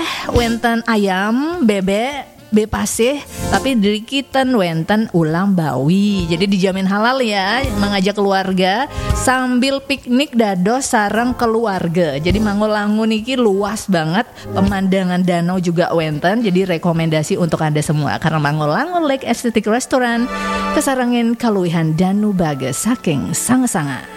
wenten ayam, bebek, bepasih, tapi dikiten wenten ulang bawi. Jadi dijamin halal ya, mengajak keluarga sambil piknik dados sareng keluarga. Jadi Mangulangun iki luas banget, pemandangan danau juga wenten. Jadi rekomendasi untuk Anda semua karena Mangulangun Lake Aesthetic Restaurant kesarengin kaluwihan Danu Bages saking sange-sange.